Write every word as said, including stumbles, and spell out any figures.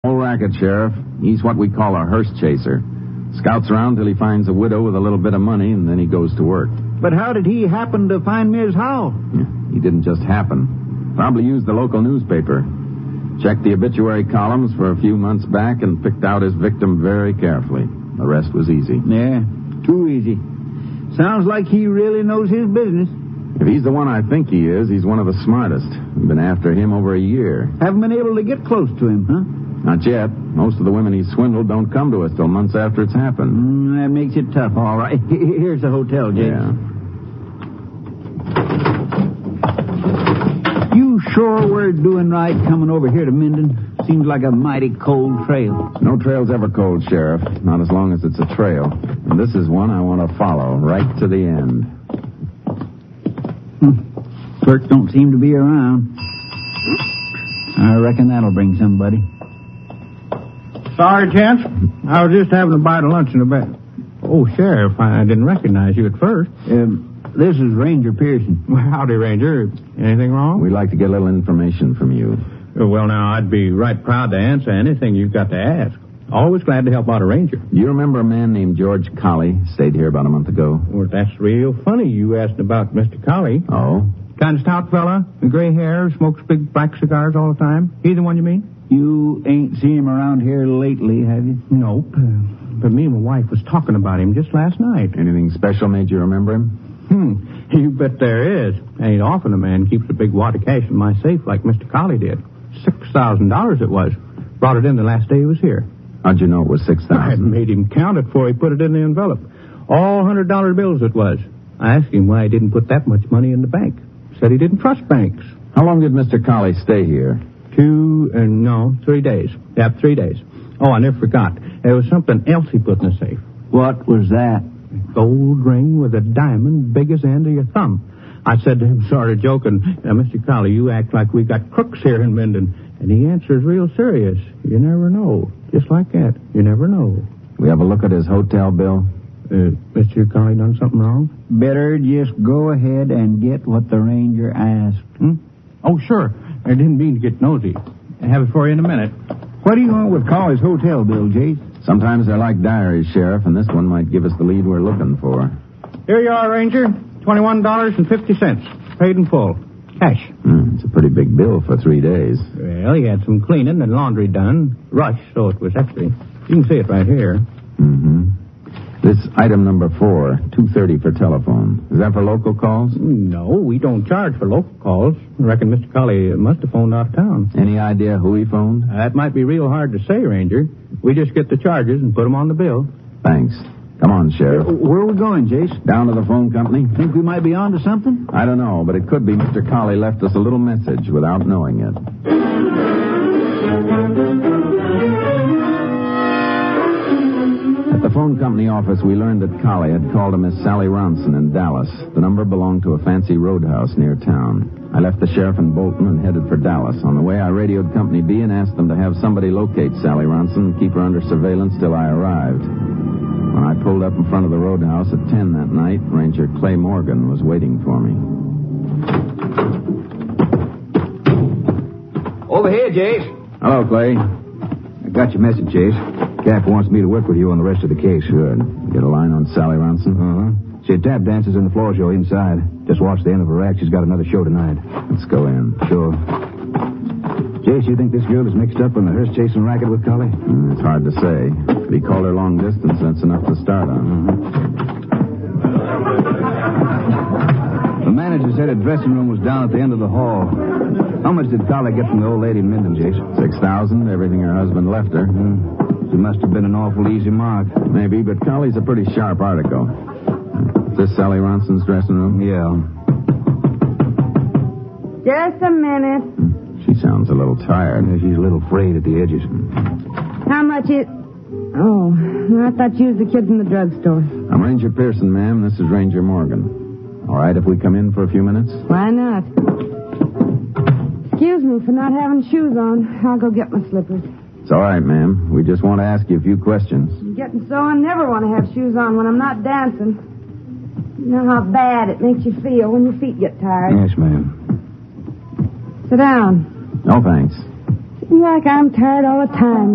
Whole racket, Sheriff. He's what we call a hearse chaser. Scouts around till he finds a widow with a little bit of money, and then he goes to work. But how did he happen to find Miz Howell? He didn't just happen. Probably used the local newspaper. Checked the obituary columns for a few months back and picked out his victim very carefully. The rest was easy. Yeah, too easy. Sounds like he really knows his business. If he's the one I think he is, he's one of the smartest. We've been after him over a year. Haven't been able to get close to him, huh? Not yet. Most of the women he's swindled don't come to us till months after it's happened. Mm, that makes it tough, all right. Here's the hotel, Jake. Yeah. You sure we're doing right coming over here to Minden? Seems like a mighty cold trail. No trail's ever cold, Sheriff. Not as long as it's a trail. And this is one I want to follow right to the end. Hmm. Clerk don't seem to be around. I reckon that'll bring somebody. Sorry, gents. I was just having a bite of lunch in the bed. Oh, Sheriff, I didn't recognize you at first. Um, this is Ranger Pearson. Well, howdy, Ranger. Anything wrong? We'd like to get a little information from you. Well, now, I'd be right proud to answer anything you've got to ask. Always glad to help out a ranger. You remember a man named George Colley? Stayed here about a month ago. Well, that's real funny you asked about Mister Colley. Oh? Kind of stout fella, with gray hair, smokes big black cigars all the time. He the one you mean? You ain't seen him around here lately, have you? Nope. Uh, but me and my wife was talking about him just last night. Anything special made you remember him? Hmm. You bet there is. Ain't often a man keeps a big wad of cash in my safe like Mister Colley did. Six thousand dollars it was. Brought it in the last day he was here. How'd you know it was six thousand? I made him count it before he put it in the envelope. All hundred dollar bills it was. I asked him why he didn't put that much money in the bank. Said he didn't trust banks. How long did Mister Colley stay here? Two, uh, no, three days. Yeah, three days. Oh, I never forgot. There was something else he put in the safe. What was that? A gold ring with a diamond big as the end of your thumb. I said to him, sort of joking, now, Mister Colley, you act like we got crooks here in Minden. And he answers real serious. You never know. Just like that. You never know. We have a look at his hotel bill? Uh, Mister Colley done something wrong? Better just go ahead and get what the ranger asked. Hmm? Oh, sure. I didn't mean to get nosy. I'll have it for you in a minute. What do you want with Colley's hotel bill, Jace? Sometimes they're like diaries, Sheriff, and this one might give us the lead we're looking for. Here you are, Ranger. twenty-one dollars and fifty cents. Paid in full. Cash. Hmm, it's a pretty big bill for three days. Well, he had some cleaning and laundry done. Rush, so it was extra. You can see it right here. Mm-hmm. This item number four, two thirty for telephone. Is that for local calls? No, we don't charge for local calls. I reckon Mister Colley must have phoned out of town. Any idea who he phoned? Uh, that might be real hard to say, Ranger. We just get the charges and put them on the bill. Thanks. Come on, Sheriff. Uh, where are we going, Jace? Down to the phone company. Think we might be on to something? I don't know, but it could be Mister Colley left us a little message without knowing it. At the phone company office, we learned that Colley had called a Miss Sally Ronson in Dallas. The number belonged to a fancy roadhouse near town. I left the sheriff in Bolton and headed for Dallas. On the way, I radioed Company B and asked them to have somebody locate Sally Ronson and keep her under surveillance till I arrived. When I pulled up in front of the roadhouse at ten that night, Ranger Clay Morgan was waiting for me. Over here, Jace. Hello, Clay. I got your message, Jace. Cap wants me to work with you on the rest of the case. Good. Get a line on Sally Ronson? Uh-huh. She tap dances in the floor show inside. Just watch the end of her act. She's got another show tonight. Let's go in. Sure. Jace, you think this girl is mixed up in the hearse-chasing racket with Colley? Mm, it's hard to say. If he called her long distance, that's enough to start on. Mm-hmm. The manager said her dressing room was down at the end of the hall. How much did Colley get from the old lady in Minden, Jace? Six thousand, everything her husband left her. Mm. She must have been an awful easy mark. Maybe, but Colley's a pretty sharp article. Is this Sally Ronson's dressing room? Yeah. Just a minute. She sounds a little tired. Yeah, she's a little frayed at the edges. How much is... Oh, I thought you was the kids in the drugstore. I'm Ranger Pearson, ma'am. This is Ranger Morgan. All right if we come in for a few minutes? Why not? Excuse me for not having shoes on. I'll go get my slippers. It's all right, ma'am. We just want to ask you a few questions. I'm getting so I never want to have shoes on when I'm not dancing. You know how bad it makes you feel when your feet get tired. Yes, ma'am. Sit down. No, thanks. Seems like I'm tired all the time.